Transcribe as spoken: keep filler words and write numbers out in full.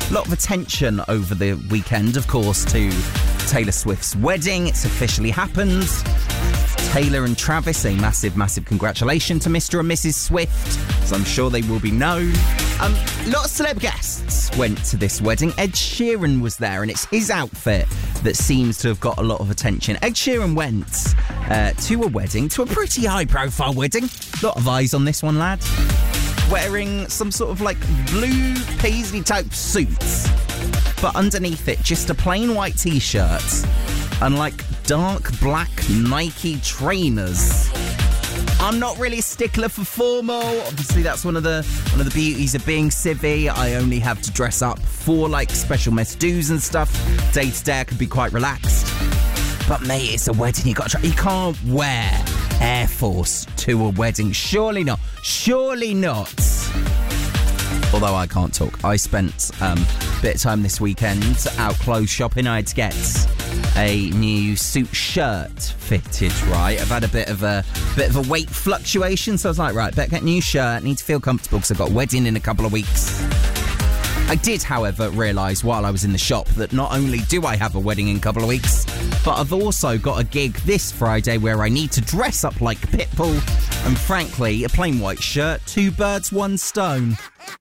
A lot of attention over the weekend, of course, to Taylor Swift's wedding. It's officially happened. Taylor and Travis, a massive, massive congratulations to Mister and Missus Swift, as I'm sure they will be known. Um, a lot of celeb guests went to this wedding. Ed Sheeran was there, and it's his outfit that seems to have got a lot of attention. Ed Sheeran went uh, to a wedding, to a pretty high-profile wedding. A lot of eyes on this one, lad. Wearing some sort of, like, blue paisley-type suits, but underneath it, just a plain white T-shirt and, like, dark black Nike trainers. I'm not really a stickler for formal. Obviously, that's one of the one of the beauties of being civvy. I only have to dress up for, like, special mess do's and stuff. Day to day, I can be quite relaxed. But, mate, it's a wedding. You got to try. You can't wear Air Force to a wedding. Surely not. Surely not. Although I can't talk. I spent um, a bit of time this weekend out clothes shopping. I had to get a new suit shirt fitted, right? I've had a bit of a bit of a weight fluctuation, so I was like, right, better get a new shirt. Need to feel comfortable because I've got a wedding in a couple of weeks. I did, however, realise while I was in the shop that not only do I have a wedding in a couple of weeks, but I've also got a gig this Friday where I need to dress up like Pitbull, and frankly, a plain white shirt, two birds, one stone.